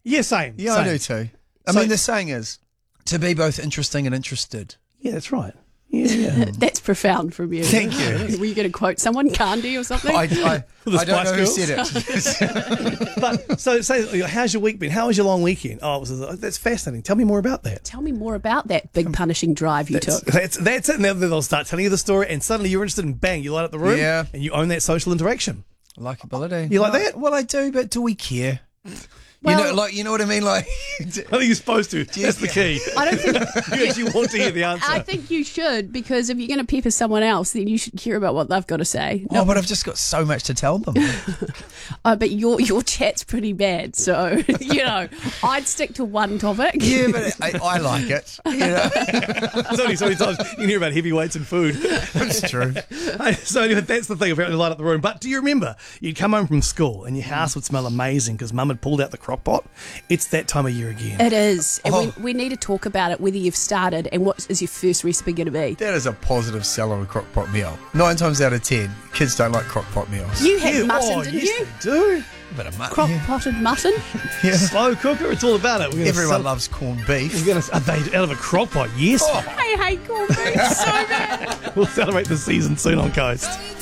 Yeah, same. Yeah, same. I do too. I So- mean, the saying is to be both interesting and interested. Yeah, that's right. Yeah. That's profound from you. Thank you. Were you going to quote someone, Candy or something? I The don't Spice know who Girls? said it. But so say, how's your week been? How was your long weekend? Oh, that's fascinating. Tell me more about that. Tell me more about that big punishing drive you took. That's it. Now they'll start telling you the story, and suddenly you're interested, and bang, you light up the room, Yeah. and you own that social interaction. Likability. You like that? Well, I do, but do we care? Well- you know what I mean? Like, I think you're supposed to. That's the key. I don't think. You actually want to hear the answer. I think you should, because if you're going to pepper someone else, then you should care about what they've got to say. oh, but I've just got so much to tell them. But your chat's pretty bad, so I'd stick to one topic. Yeah, but I like it. You know, There's only so many times you can hear about heavyweights and food. it's true. So anyway, that's the thing, apparently light up the room. But do you remember, you'd come home from school and your house would smell amazing because Mum had pulled out the crock pot? It's that time of year again. It is, and Oh. we need to talk about it, whether you've started and what is your first recipe going to be. That is a positive sell on a crock pot meal. 9 times out of 10, kids don't like crock pot meals. You had Yeah, mutton, oh, didn't yes, you? they do. A bit of mutton. Crock-potted mutton? Yeah. Slow cooker, it's all about it. Everyone loves corned beef. We're going to out of a crock pot, yes. I hate corned beef so bad. We'll celebrate the season soon on Coast.